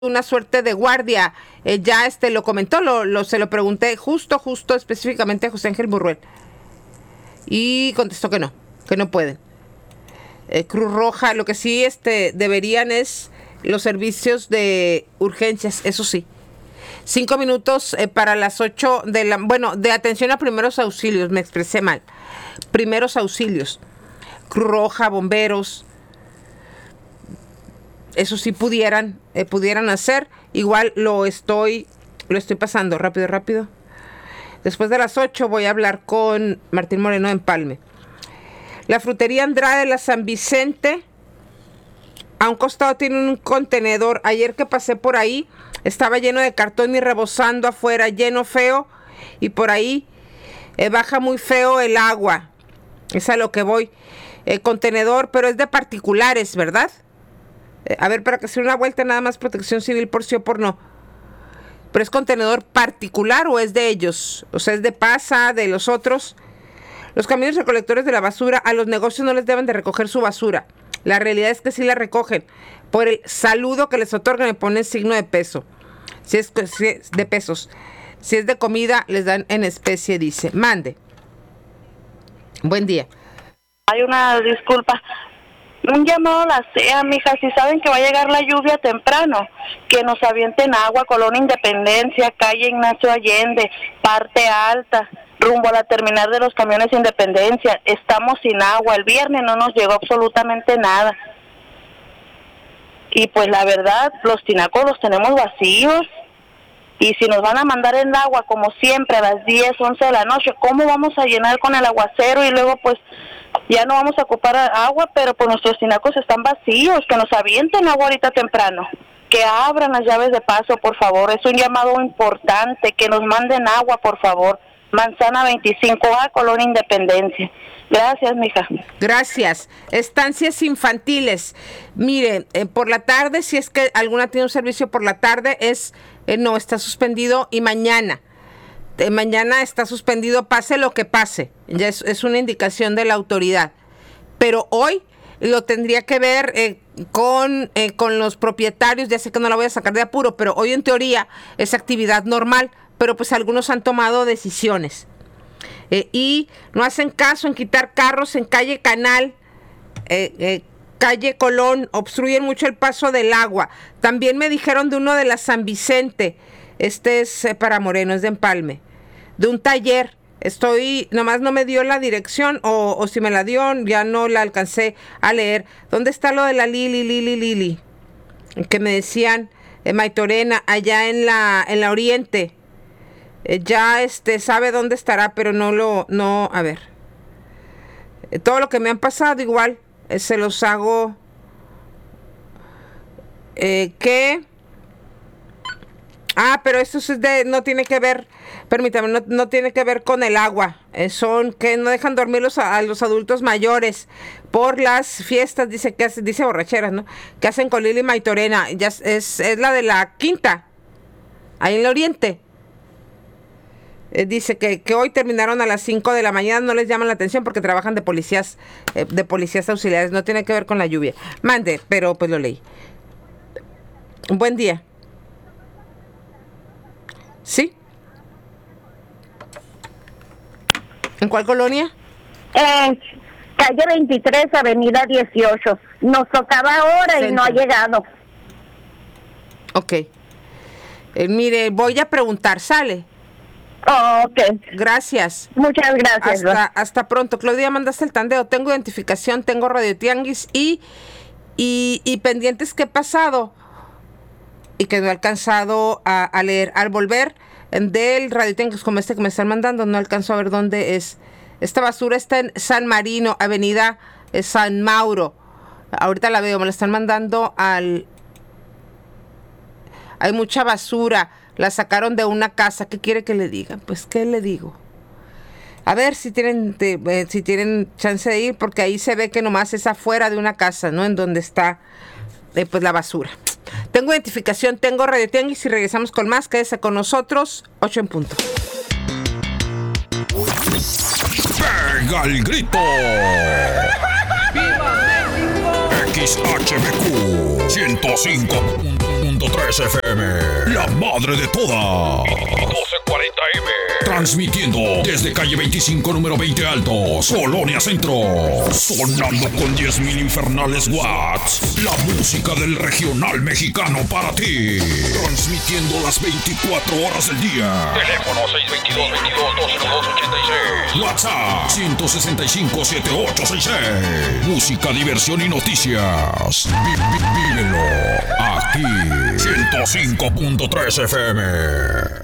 una suerte de guardia. Ya lo comentó, se lo pregunté justo específicamente a José Ángel Burruel. Y contestó que no pueden. Cruz Roja, lo que sí deberían es los servicios de urgencias, eso sí. 5 minutos para las 8 de atención a primeros auxilios, me expresé mal. Primeros auxilios. Cruz Roja, bomberos. Eso sí pudieran hacer. Igual lo estoy pasando rápido. Después de las 8 voy a hablar con Martín Moreno de Empalme. La frutería Andrade de la San Vicente, a un costado tiene un contenedor. Ayer que pasé por ahí, estaba lleno de cartón y rebosando afuera, lleno feo. Y por ahí baja muy feo el agua. Es a lo que voy. Contenedor, pero es de particulares, ¿verdad? A ver, para que sea una vuelta nada más Protección Civil por sí o por no. ¿Pero es contenedor particular o es de ellos? O sea, ¿es de PASA, de los otros? Los camiones recolectores de la basura, a los negocios no les deben de recoger su basura. La realidad es que sí la recogen. Por el saludo que les otorgan le ponen signo de peso. Si es de pesos. Si es de comida, les dan en especie, dice. Mande. Buen día. Hay una disculpa. Un llamado a la CEA, mija, si saben que va a llegar la lluvia temprano, que nos avienten agua, Colonia Independencia, calle Ignacio Allende, parte alta, rumbo a la terminal de los camiones Independencia. Estamos sin agua, el viernes no nos llegó absolutamente nada. Y pues la verdad, los tinacos los tenemos vacíos. Y si nos van a mandar el agua, como siempre, a las 10, 11 de la noche, ¿cómo vamos a llenar con el aguacero? Y luego, pues, ya no vamos a ocupar agua, pero pues nuestros tinacos están vacíos. Que nos avienten agua ahorita temprano. Que abran las llaves de paso, por favor. Es un llamado importante. Que nos manden agua, por favor. Manzana 25A, Colonia Independencia. Gracias, mija. Gracias. Estancias infantiles. Mire, por la tarde, si es que alguna tiene un servicio por la tarde, no, está suspendido. Y mañana está suspendido, pase lo que pase. Ya es una indicación de la autoridad. Pero hoy lo tendría que ver con los propietarios. Ya sé que no la voy a sacar de apuro, pero hoy en teoría es actividad normal. Pero pues algunos han tomado decisiones. Y no hacen caso en quitar carros en calle Canal, calle Colón, obstruyen mucho el paso del agua. También me dijeron de uno de la San Vicente, es para Moreno, es de Empalme, de un taller. Nomás no me dio la dirección, o si me la dio, ya no la alcancé a leer. ¿Dónde está lo de la Lili? Que me decían, Maitorena, allá en la Oriente. Ya sabe dónde estará, pero a ver. Todo lo que me han pasado igual, se los hago. Pero esto no tiene que ver, permítame, no tiene que ver con el agua. Son que no dejan dormir a los adultos mayores por las fiestas, dice borracheras, ¿no? Que hacen con Lili Maitorena. Ya es la de la Quinta, ahí en el Oriente. Dice que hoy terminaron a las 5 de la mañana, no les llaman la atención porque trabajan de policías auxiliares, no tiene que ver con la lluvia. Mande, pero pues lo leí. Buen día. ¿Sí? ¿En cuál colonia? Calle 23, avenida 18. Nos tocaba ahora Centro. Y no ha llegado. Ok. Mire, voy a preguntar, ¿sale? Oh, ok. Gracias. Muchas gracias. Hasta pronto. Claudia, mandaste el tandeo. Tengo identificación, tengo Radio Tianguis y pendientes que he pasado y que no he alcanzado a leer. Al volver del Radio Tianguis, como que me están mandando, no alcanzo a ver dónde es. Esta basura está en San Marino, avenida San Mauro. Ahorita la veo, me la están mandando Hay mucha basura. La sacaron de una casa. ¿Qué quiere que le diga? Pues, ¿qué le digo? A ver si tienen chance de ir, porque ahí se ve que nomás es afuera de una casa, ¿no? En donde está, pues, la basura. Tengo identificación, tengo Radio Tianguis y regresamos con más. Quédese con nosotros, 8 en punto. ¡Pega el grito! ¡Viva México! XHBQ 105. 105.3 FM, la madre de todas. 1240M. Transmitiendo desde calle 25, número 20 Altos, Colonia Centro. Sonando con 10,000 infernales watts. La música del regional mexicano para ti. Transmitiendo las 24 horas del día. Teléfono 622-22-202-86. WhatsApp 165-7866. Música, diversión y noticias. Vívelo aquí. 105.3 FM.